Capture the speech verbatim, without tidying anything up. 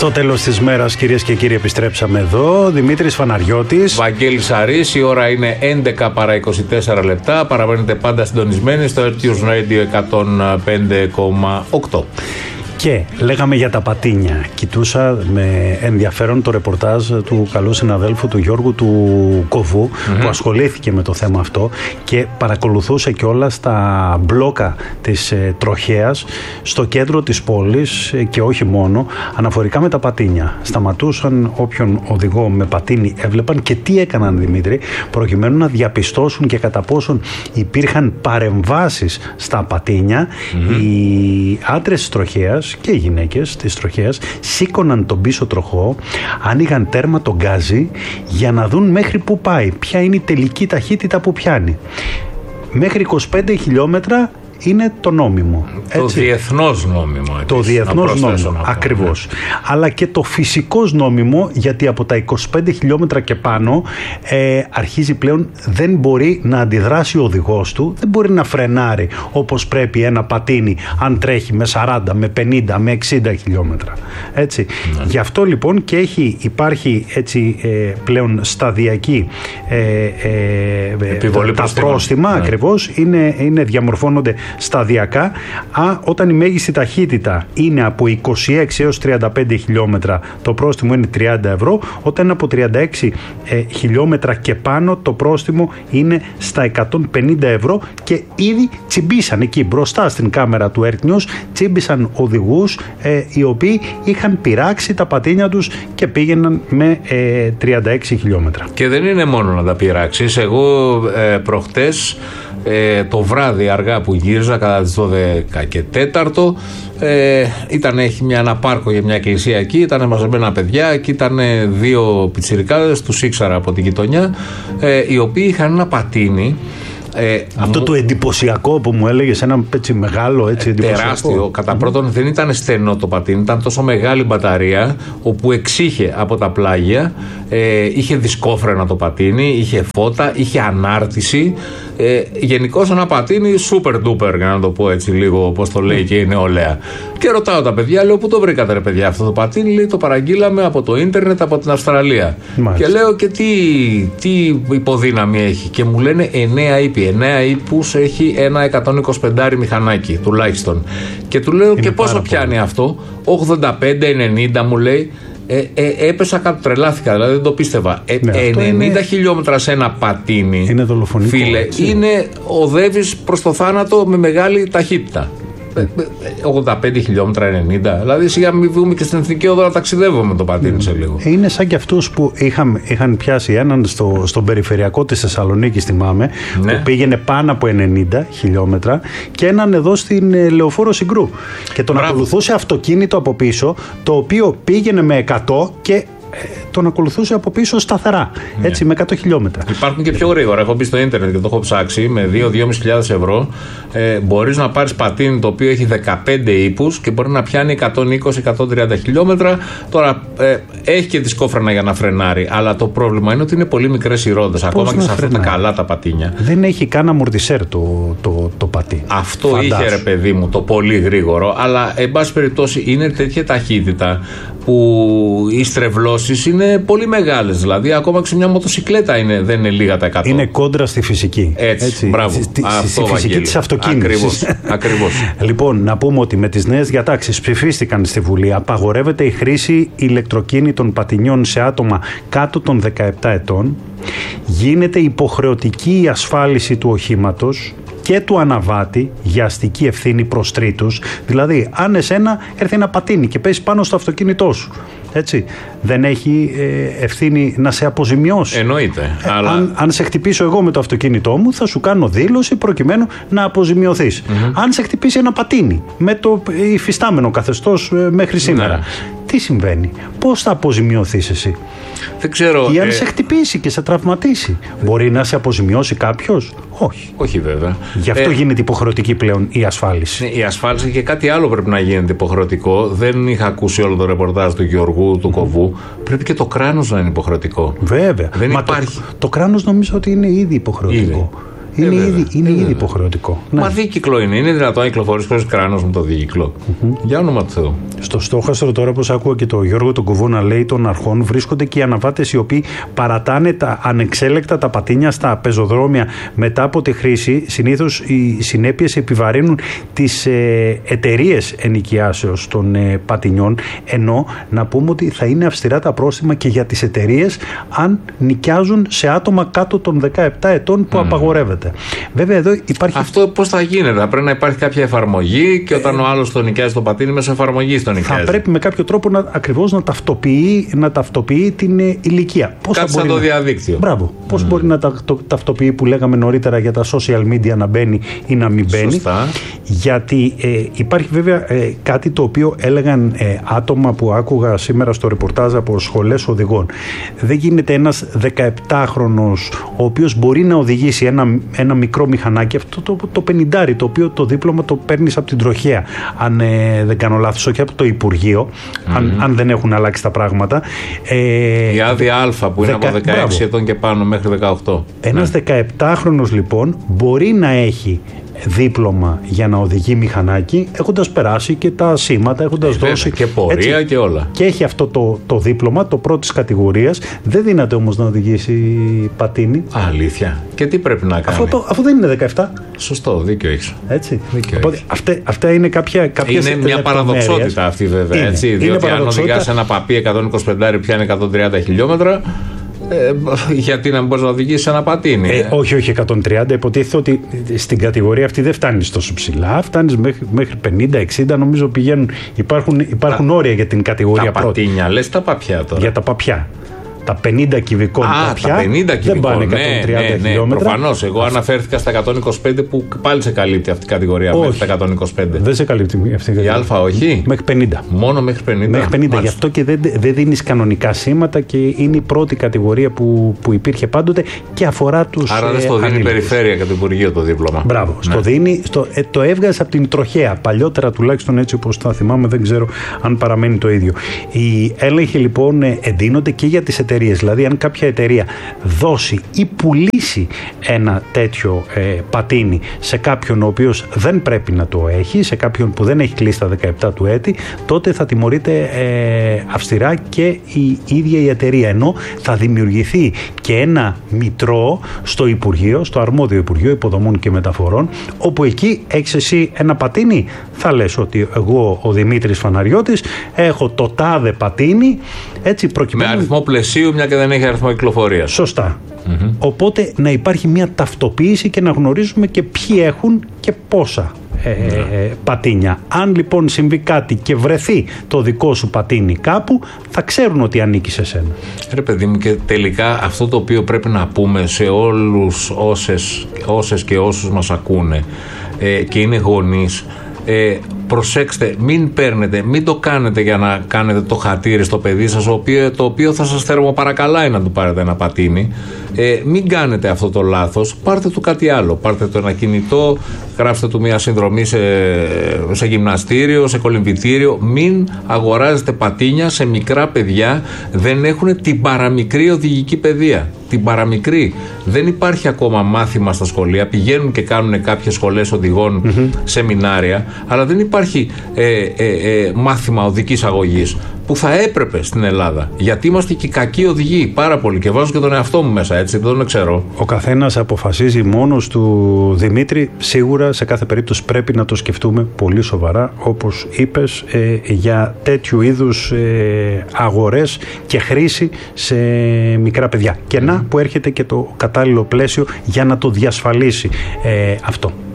Στο τέλος της μέρας, κυρίες και κύριοι, επιστρέψαμε εδώ. Δημήτρης Φαναριώτης, Βαγγέλης Σαρής. Η ώρα είναι έντεκα παρά είκοσι τέσσερα λεπτά. Παραμένετε πάντα συντονισμένοι στο Earth Radio εκατόν πέντε κόμμα οκτώ. Και λέγαμε για τα πατίνια. Κοιτούσα με ενδιαφέρον το ρεπορτάζ του καλού συναδέλφου του Γιώργου του Κοβού, mm-hmm. που ασχολήθηκε με το θέμα αυτό και παρακολουθούσε κιόλας τα μπλόκα της ε, τροχέας στο κέντρο της πόλης ε, και όχι μόνο, αναφορικά με τα πατίνια. Σταματούσαν όποιον οδηγό με πατίνι έβλεπαν και τι έκαναν, Δημήτρη, προκειμένου να διαπιστώσουν και κατά πόσον υπήρχαν παρεμβάσεις στα πατίνια. Mm-hmm. Οι άντρες της τροχέας και οι γυναίκες της τροχέας σήκωναν τον πίσω τροχό, άνοιγαν τέρμα τον γκάζι για να δουν μέχρι που πάει, ποια είναι η τελική ταχύτητα που πιάνει. Μέχρι είκοσι πέντε χιλιόμετρα είναι το νόμιμο. Το έτσι. διεθνώς νόμιμο. Επίσης, το διεθνώς νόμιμο, ακριβώς. Ναι. Αλλά και το φυσικός νόμιμο, γιατί από τα είκοσι πέντε χιλιόμετρα και πάνω ε, αρχίζει πλέον, δεν μπορεί να αντιδράσει ο οδηγός του, δεν μπορεί να φρενάρει όπως πρέπει ένα πατίνι αν τρέχει με σαράντα, με πενήντα, με εξήντα χιλιόμετρα. Έτσι. Ναι. Γι' αυτό λοιπόν και έχει, υπάρχει έτσι ε, πλέον σταδιακή ε, ε, επιβολή τα πρόστιμα, ναι. ακριβώς, είναι, είναι, διαμορφώνονται σταδιακά. Α, όταν η μέγιστη ταχύτητα είναι από είκοσι έξι έως τριάντα πέντε χιλιόμετρα, το πρόστιμο είναι τριάντα ευρώ. Όταν είναι από τριάντα έξι ε, χιλιόμετρα και πάνω, το πρόστιμο είναι στα εκατόν πενήντα ευρώ. Και ήδη τσιμπήσαν εκεί μπροστά στην κάμερα του Earth News, τσίμπησαν οδηγούς ε, οι οποίοι είχαν πειράξει τα πατίνια τους και πήγαιναν με ε, τριάντα έξι χιλιόμετρα. Και δεν είναι μόνο να τα πειράξεις. Εγώ ε, προχτές Ε, το βράδυ αργά που γύριζα κατά τις δώδεκα και τέταρτο, ε, ήταν, έχει μια, ένα πάρκο για μια εκκλησία εκεί, ήταν μαζεμένα παιδιά και ήταν δύο πιτσιρικάδες, τους ήξερα από την γειτονιά, ε, οι οποίοι είχαν ένα πατίνι. Ε, Αυτό μου... το εντυπωσιακό που μου έλεγες, ένα έτσι μεγάλο έτσι ε, εντυπωσιακό. Τεράστιο. Κατά πρώτον, δεν ήταν στενό το πατίνι, ήταν τόσο μεγάλη μπαταρία, όπου εξήχε από τα πλάγια, ε, είχε δισκόφρενα το πατίνι, είχε φώτα, είχε ανάρτηση. Ε, γενικώς ένα πατίνι super duper, για να το πω έτσι λίγο, όπως το λέει και η νεολαία. Και ρωτάω τα παιδιά, λέω, πού το βρήκατε ρε παιδιά αυτό το πατίνι? Λέει, το παραγγείλαμε από το ίντερνετ, από την Αυστραλία. Μάλιστα. Και λέω, και τι, τι υποδύναμη έχει? Και μου λένε εννέα ύπη. εννέα ύπους έχει ένα εκατόν είκοσι πέντε μηχανάκι τουλάχιστον. Και του λέω, είναι και πόσο πιάνει πολύ αυτό? ογδόντα πέντε ενενήντα μου λέει. Ε, ε, έπεσα κάτω, τρελάθηκα, δηλαδή δεν το πίστευα. Ε, ναι, ενενήντα είναι... χιλιόμετρα σε ένα πατίνι, είναι δολοφονικό, φίλε, έτσι. Είναι, οδεύεις προς το θάνατο με μεγάλη ταχύτητα. ογδόντα πέντε χιλιόμετρα, ενενήντα. Δηλαδή, σιγά μην βγούμε και στην εθνική οδό να ταξιδεύουμε με το πατίνι mm. σε λίγο. Είναι σαν και αυτούς που είχαν, είχαν πιάσει έναν στο, στον περιφερειακό της Θεσσαλονίκης, θυμάμαι, ναι. που πήγαινε πάνω από ενενήντα χιλιόμετρα, και έναν εδώ στην ε, Λεωφόρο Συγκρού. Και τον Μπράβο. ακολουθούσε αυτοκίνητο από πίσω, το οποίο πήγαινε με εκατό και τον ακολουθούσε από πίσω σταθερά, yeah. έτσι, με εκατό χιλιόμετρα. Υπάρχουν και πιο γρήγορα. Έχω μπει στο ίντερνετ και το έχω ψάξει. Με δύο με δυόμισι χιλιάδες ευρώ ε, μπορείς να πάρεις πατίνι το οποίο έχει δεκαπέντε ύπους και μπορεί να πιάνει εκατόν είκοσι με εκατόν τριάντα χιλιόμετρα. Τώρα ε, έχει και δισκόφρενα για να φρενάρει, αλλά το πρόβλημα είναι ότι είναι πολύ μικρές οι ρόδες. Ακόμα και σε αυτά τα καλά τα πατίνια. Δεν έχει καν αμορτισέρ το, το, το πατίνι. Αυτό Φαντάσου. είχε, ρε παιδί μου, το πολύ γρήγορο, αλλά εν πάση περιπτώσει είναι τέτοια ταχύτητα που οι στρεβλώσεις είναι πολύ μεγάλες. Δηλαδή, ακόμα και σε μια μοτοσικλέτα είναι, δεν είναι λίγα τα εκατό. Είναι κόντρα στη φυσική. Έτσι, έτσι. Μπράβο. Στη, Αυτό, στη φυσική Βαγγέλη. της αυτοκίνησης. Ακριβώς. Ακριβώς. Λοιπόν, να πούμε ότι με τις νέες διατάξεις ψηφίστηκαν στη Βουλή. Απαγορεύεται η χρήση ηλεκτροκίνητων πατινιών σε άτομα κάτω των δεκαεπτά ετών. Γίνεται υποχρεωτική η ασφάλιση του οχήματος και του αναβάτη για αστική ευθύνη προς τρίτους. Δηλαδή, αν εσένα έρθει ένα πατίνι και πέσει πάνω στο αυτοκίνητό σου, έτσι, δεν έχει ε, ευθύνη να σε αποζημιώσει. Εννοείται. Ε, αλλά... αν, αν σε χτυπήσω εγώ με το αυτοκίνητό μου, θα σου κάνω δήλωση προκειμένου να αποζημιωθείς. Mm-hmm. Αν σε χτυπήσει ένα πατίνι με το υφιστάμενο καθεστώς ε, μέχρι σήμερα, ναι. τι συμβαίνει? Πώς θα αποζημιωθείς εσύ? Δεν ξέρω. Ή αν ε... σε χτυπήσει και σε τραυματίσει, μπορεί να σε αποζημιώσει κάποιος? Όχι. Όχι βέβαια. Γι' αυτό ε... γίνεται υποχρεωτική πλέον η ασφάλιση. Ναι, η ασφάλιση και κάτι άλλο πρέπει να γίνεται υποχρεωτικό. Δεν είχα ακούσει όλο το ρεπορτάζ του Γιώργου του Κοβού. Πρέπει και το κράνος να είναι υποχρεωτικό. Βέβαια. Δεν Μα υπάρχει. Το, το κράνος νομίζω ότι είναι ήδη υποχρεωτικό. Ήδη. Είναι, ε, ήδη, είναι ήδη υποχρεωτικό. Μα ναι. Δίκυκλο είναι. Είναι δυνατόν να κυκλοφορείς χωρίς κράνος με το δίκυκλο. Mm-hmm. Για όνομα του Θεού. Στο στόχαστρο τώρα, όπως άκουγα και το Γιώργο τον Κοβό να λέει των αρχών, βρίσκονται και οι αναβάτες οι οποίοι παρατάνε τα ανεξέλεκτα τα πατίνια στα πεζοδρόμια μετά από τη χρήση. Συνήθως οι συνέπειες επιβαρύνουν τις ε, εταιρείες ενοικιάσεως των ε, πατινιών, ενώ να πούμε ότι θα είναι αυστηρά τα πρόστιμα και για τις εταιρείες αν νοικιάζουν σε άτομα κάτω των δεκαεπτά ετών που mm. απαγορεύεται. Βέβαια εδώ υπάρχει... Αυτό πώς θα γίνεται? Θα πρέπει να υπάρχει κάποια εφαρμογή και όταν ε, ο άλλος το νοικιάζει το πατίνι μέσα εφαρμογή στο νοικιάζει. Θα πρέπει με κάποιο τρόπο να, ακριβώς να ταυτοποιεί, να ταυτοποιεί την ε, ηλικία. Πώς Κάτι σαν το να... διαδίκτυο. Μπράβο. Πώς mm. μπορεί να τα, το, ταυτοποιεί που λέγαμε νωρίτερα για τα social media να μπαίνει ή να μην μπαίνει. Σωστά. Γιατί ε, υπάρχει βέβαια ε, κάτι το οποίο έλεγαν ε, άτομα που άκουγα σήμερα στο ρεπορτάζ από σχολές οδηγών. Δεν γίνεται ένας δεκαεπτάχρονος ο οποίος μπορεί να οδηγήσει ένα, ένα μικρό μηχανάκι, αυτό το, το πενηντάρι, το οποίο το δίπλωμα το παίρνεις από την τροχέα, αν ε, δεν κάνω λάθος, όχι από το Υπουργείο, mm-hmm. αν, αν δεν έχουν αλλάξει τα πράγματα. Ε, Η άδεια Α που είναι δεκα... από δεκαέξι μπράβο. Ετών και πάνω μέχρι δεκαοκτώ. Ένας ναι. δεκαεπτάχρονος λοιπόν μπορεί να έχει δίπλωμα για να οδηγεί μηχανάκι, έχοντας περάσει και τα σήματα, έχοντας ε, δώσει και πορεία έτσι, και όλα. Και έχει αυτό το, το δίπλωμα, το πρώτης κατηγορίας. Δεν δύναται όμως να οδηγήσει πατίνι. Αλήθεια. Και τι πρέπει να κάνει? Αυτό, το, αυτό δεν είναι δεκαεπτά. Σωστό, δίκιο έχεις. Έτσι. Δίκιο Οπότε, έχεις. Αυτά, αυτά είναι κάποια, κάποιες είναι μια παραδοξότητα αυτή βέβαια. Είναι, έτσι, είναι διότι αν οδηγάς ένα παπί εκατόν είκοσι πέντε πιάνει εκατόν τριάντα χιλιόμετρα. Ε, γιατί να μην μπορείς να οδηγήσεις ένα πατίνι? Ε, όχι, όχι εκατόν τριάντα. Υποτίθεται ότι στην κατηγορία αυτή δεν φτάνεις τόσο ψηλά. Φτάνεις μέχρι, μέχρι πενήντα εξήντα. Νομίζω πηγαίνουν. Υπάρχουν, υπάρχουν τα, όρια για την κατηγορία τα πρώτη. Τα πατίνια, λες τα παπιά τώρα. Για τα παπιά. Τα πενήντα κυβικών Α, παπιά τα πενήντα κυβικών, δεν πάνε εκατόν τριάντα ναι, ναι, χιλιόμετρα. Προφανώς. Εγώ αναφέρθηκα στα εκατόν είκοσι πέντε που πάλι σε καλύπτει αυτή η κατηγορία. Όχι, μέχρι τα εκατόν είκοσι πέντε. Δεν σε καλύπτει αυτή η κατηγορία. Η Α, όχι. Μέχρι πενήντα. Μόνο μέχρι πενήντα. Μέχρι πενήντα. Γι' αυτό και δεν, δεν δίνεις κανονικά σήματα και είναι η πρώτη κατηγορία που, που υπήρχε πάντοτε και αφορά τους. Άρα δεν στο δίνει η περιφέρεια και το Υπουργείο το δίπλωμα. Μπράβο. Ναι. Στο δίνει, στο, ε, το έβγαζε από την τροχέα. Παλιότερα τουλάχιστον έτσι όπως θα θυμάμαι, δεν ξέρω αν παραμένει το ίδιο. Οι έλεγχοι λοιπόν εντείνονται και για τις εταιρείες. Δηλαδή, αν κάποια εταιρεία δώσει ή πουλήσει ένα τέτοιο ε, πατίνι σε κάποιον ο οποίος δεν πρέπει να το έχει, σε κάποιον που δεν έχει κλείσει τα δεκαεπτά του έτη, τότε θα τιμωρείται ε, αυστηρά και η ίδια η εταιρεία. Ενώ θα δημιουργηθεί και ένα μητρό στο Υπουργείο, στο αρμόδιο Υπουργείο Υποδομών και Μεταφορών, όπου εκεί έχεις εσύ ένα πατίνι, θα λες ότι εγώ ο Δημήτρης Φαναριώτης έχω το τάδε πατίνι, έτσι προκειμένου. Με αριθμό πλαισίου, μια και δεν έχει αριθμό κυκλοφορίας. Σωστά. Mm-hmm. Οπότε να υπάρχει μια ταυτοποίηση και να γνωρίζουμε και ποιοι έχουν και πόσα ε, ε, πατίνια. Αν λοιπόν συμβεί κάτι και βρεθεί το δικό σου πατίνι κάπου, θα ξέρουν ότι ανήκει σε σένα. Ρε παιδί μου, και τελικά αυτό το οποίο πρέπει να πούμε σε όλους όσες, όσες και όσους μας ακούνε ε, και είναι γονείς, ε, προσέξτε, μην παίρνετε, μην το κάνετε για να κάνετε το χατήρι στο παιδί σας, το οποίο, το οποίο θα σας θερμοπαρακαλάει να του πάρετε ένα πατίνι. Ε, μην κάνετε αυτό το λάθος, πάρτε του κάτι άλλο. Πάρτε το ένα κινητό, γράψτε του μια συνδρομή σε, σε γυμναστήριο, σε κολυμβητήριο. Μην αγοράζετε πατίνια σε μικρά παιδιά, δεν έχουν την παραμικρή οδηγική παιδεία. Την παραμικρή. Δεν υπάρχει ακόμα μάθημα στα σχολεία. Πηγαίνουν και κάνουν κάποιες σχολές οδηγών mm-hmm. σεμινάρια, αλλά δεν υπάρχει ε, ε, ε, μάθημα οδικής αγωγής που θα έπρεπε στην Ελλάδα. Γιατί είμαστε και κακοί οδηγοί πάρα πολύ και βάζω και τον εαυτό μου μέσα, έτσι, δεν το ξέρω. Ο καθένας αποφασίζει μόνος του, Δημήτρη. Σίγουρα σε κάθε περίπτωση πρέπει να το σκεφτούμε πολύ σοβαρά, όπως είπες, ε, για τέτοιου είδους ε, αγορές και χρήση σε μικρά παιδιά. Και να που έρχεται και το κατάλληλο πλαίσιο για να το διασφαλίσει ε, αυτό.